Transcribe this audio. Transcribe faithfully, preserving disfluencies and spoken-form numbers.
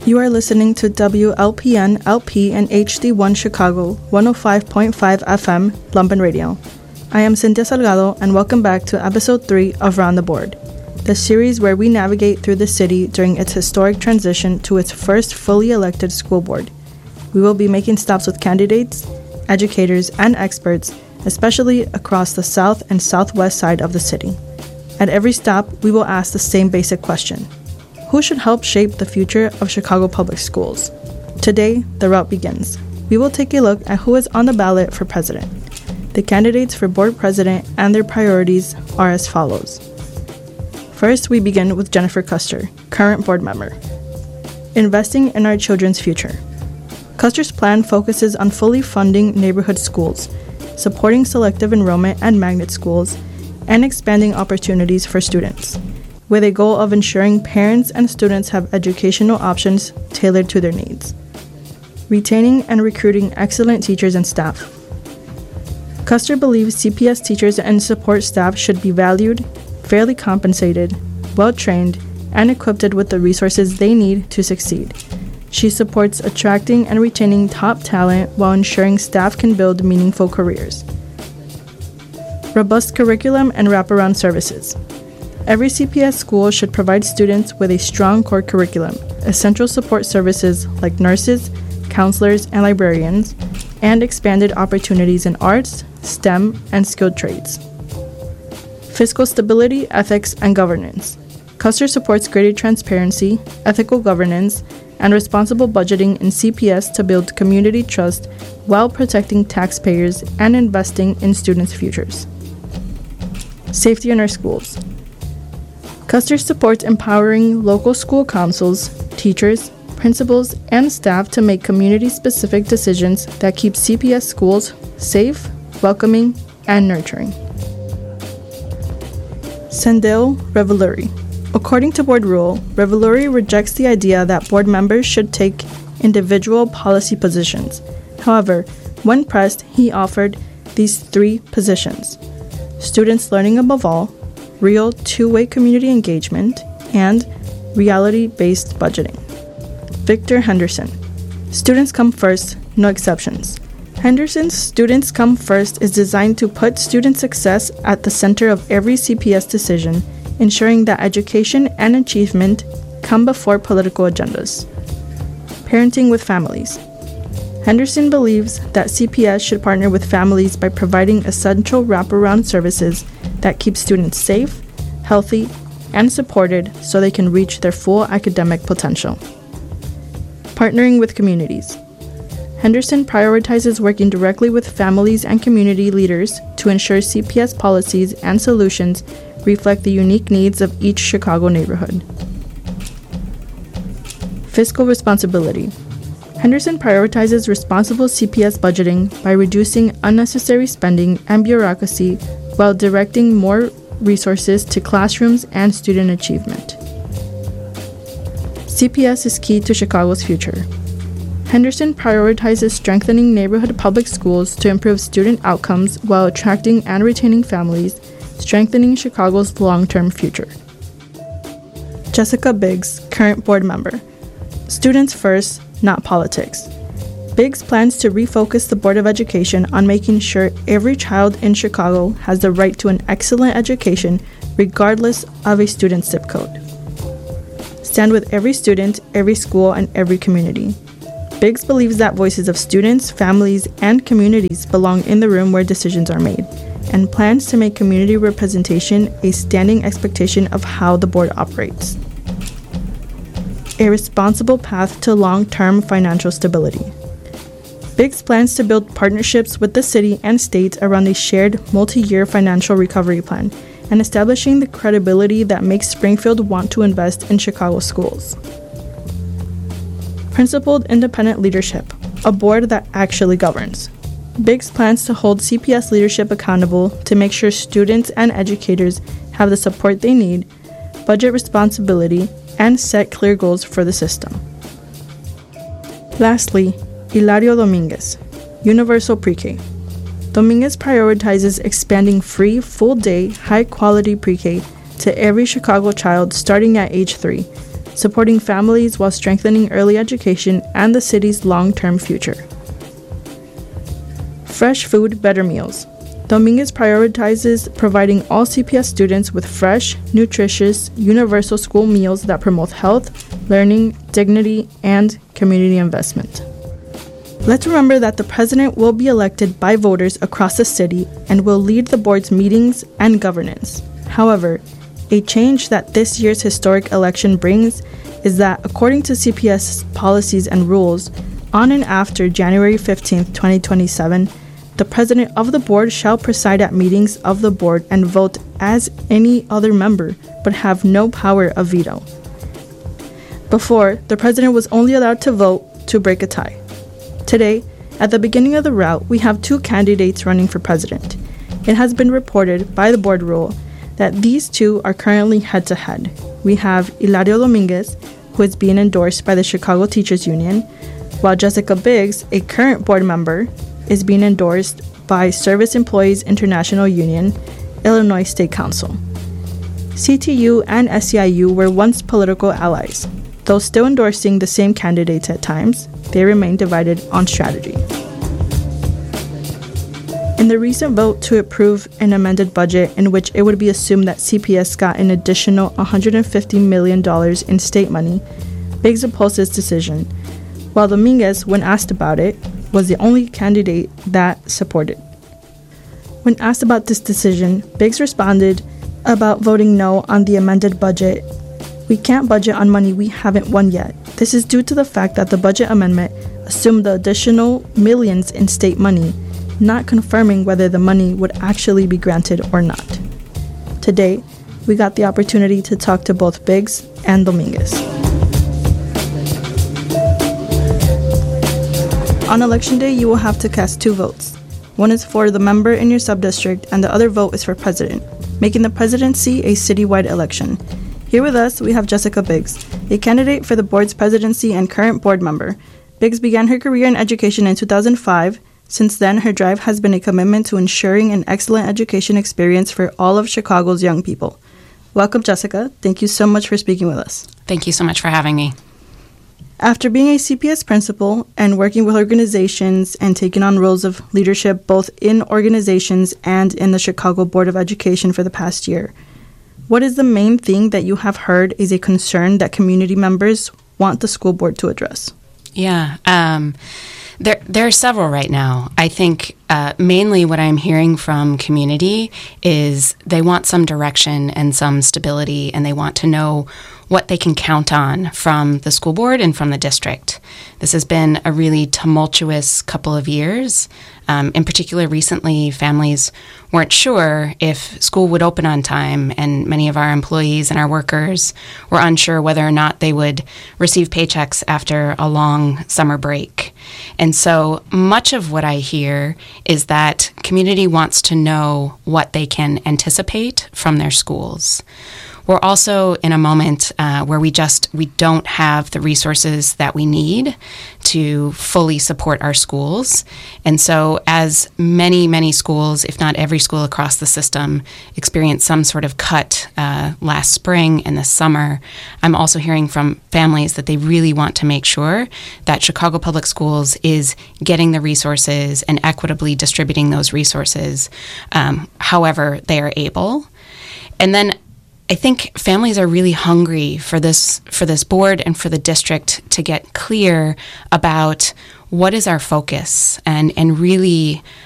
You are listening to W L P N L P and H D one Chicago, one oh five point five F M, Lumpen Radio. I am Cynthia Salgado, and welcome back to episode three of Round the Board, the series where we navigate through the city during its historic transition to its first fully elected school board. We will be making stops with candidates, educators, and experts, especially across the south and southwest side of the city. At every stop, we will ask the same basic question: who should help shape the future of Chicago Public Schools? Today, the route begins. We will take a look at who is on the ballot for president. The candidates for board president and their priorities are as follows. First, we begin with Jennifer Custer, current board member. Investing in our children's future. Custer's plan focuses on fully funding neighborhood schools, supporting selective enrollment and magnet schools, and expanding opportunities for students, with a goal of ensuring parents and students have educational options tailored to their needs. Retaining and recruiting excellent teachers and staff. Custer believes C P S teachers and support staff should be valued, fairly compensated, well-trained, and equipped with the resources they need to succeed. She supports attracting and retaining top talent while ensuring staff can build meaningful careers. Robust curriculum and wraparound services. Every C P S school should provide students with a strong core curriculum, essential support services like nurses, counselors, and librarians, and expanded opportunities in arts, STEM, and skilled trades. Fiscal stability, ethics, and governance. Custer supports greater transparency, ethical governance, and responsible budgeting in C P S to build community trust while protecting taxpayers and investing in students' futures. Safety in our schools. Custer supports empowering local school councils, teachers, principals, and staff to make community-specific decisions that keep C P S schools safe, welcoming, and nurturing. Sendil Reveluri. According to board rule, Reveluri rejects the idea that board members should take individual policy positions. However, when pressed, he offered these three positions: students learning above all, real two-way community engagement, and reality-based budgeting. Victor Henderson. Students come first, no exceptions. Henderson's Students Come First is designed to put student success at the center of every C P S decision, ensuring that education and achievement come before political agendas. Parenting with families. Henderson believes that C P S should partner with families by providing essential wraparound services that keep students safe, healthy, and supported so they can reach their full academic potential. Partnering with communities. Henderson prioritizes working directly with families and community leaders to ensure C P S policies and solutions reflect the unique needs of each Chicago neighborhood. Fiscal responsibility. Henderson prioritizes responsible C P S budgeting by reducing unnecessary spending and bureaucracy while directing more resources to classrooms and student achievement. C P S is key to Chicago's future. Henderson prioritizes strengthening neighborhood public schools to improve student outcomes while attracting and retaining families, strengthening Chicago's long-term future. Jessica Biggs, current board member. Students first, not politics. Biggs plans to refocus the Board of Education on making sure every child in Chicago has the right to an excellent education regardless of a student's zip code. Stand with every student, every school, and every community. Biggs believes that voices of students, families, and communities belong in the room where decisions are made, and plans to make community representation a standing expectation of how the board operates. A responsible path to long-term financial stability. Biggs plans to build partnerships with the city and state around a shared multi-year financial recovery plan and establishing the credibility that makes Springfield want to invest in Chicago schools. Principled independent leadership, a board that actually governs. Biggs plans to hold C P S leadership accountable to make sure students and educators have the support they need, budget responsibility, and set clear goals for the system. Lastly, Hilario Dominguez, Universal Pre-K. Dominguez prioritizes expanding free, full-day, high-quality pre-K to every Chicago child starting at age three, supporting families while strengthening early education and the city's long-term future. Fresh food, better meals. Dominguez prioritizes providing all C P S students with fresh, nutritious, universal school meals that promote health, learning, dignity, and community investment. Let's remember that the president will be elected by voters across the city and will lead the board's meetings and governance. However, a change that this year's historic election brings is that, according to C P S policies and rules, on and after January fifteenth, twenty twenty-seven, the president of the board shall preside at meetings of the board and vote as any other member, but have no power of veto. Before, the president was only allowed to vote to break a tie. Today, at the beginning of the route, we have two candidates running for president. It has been reported by the board rule that these two are currently head-to-head. We have Hilario Dominguez, who is being endorsed by the Chicago Teachers Union, while Jessica Biggs, a current board member, is being endorsed by Service Employees International Union, Illinois State Council. C T U and S C I U were once political allies. Though still endorsing the same candidates at times, they remain divided on strategy. In the recent vote to approve an amended budget in which it would be assumed that C P S got an additional one hundred fifty million dollars in state money, Biggs opposed this decision, while Dominguez, when asked about it, was the only candidate that supported. When asked about this decision, Biggs responded about voting no on the amended budget, "We can't budget on money we haven't won yet. This is due to the fact that the budget amendment assumed the additional millions in state money, not confirming whether the money would actually be granted or not." Today, we got the opportunity to talk to both Biggs and Dominguez. On election day, you will have to cast two votes. One is for the member in your subdistrict, and the other vote is for president, making the presidency a citywide election. Here with us, we have Jessica Biggs, a candidate for the board's presidency and current board member. Biggs began her career in education in two thousand five. Since then, her drive has been a commitment to ensuring an excellent education experience for all of Chicago's young people. Welcome, Jessica. Thank you so much for speaking with us. Thank you so much for having me. After being a C P S principal and working with organizations and taking on roles of leadership both in organizations and in the Chicago Board of Education for the past year, what is the main thing that you have heard is a concern that community members want the school board to address? Yeah, um, there there are several right now. I think uh, mainly what I'm hearing from community is they want some direction and some stability, and they want to know what they can count on from the school board and from the district. This has been a really tumultuous couple of years. Um, in particular, recently, families weren't sure if school would open on time, and many of our employees and our workers were unsure whether or not they would receive paychecks after a long summer break. And so much of what I hear is that community wants to know what they can anticipate from their schools. We're also in a moment uh, where we just we don't have the resources that we need to fully support our schools. And so as many, many schools, if not every school across the system, experienced some sort of cut uh, last spring and this summer, I'm also hearing from families that they really want to make sure that Chicago Public Schools is getting the resources and equitably distributing those resources um, however they are able. And then I think families are really hungry for this for this board and for the district to get clear about what is our focus and, and really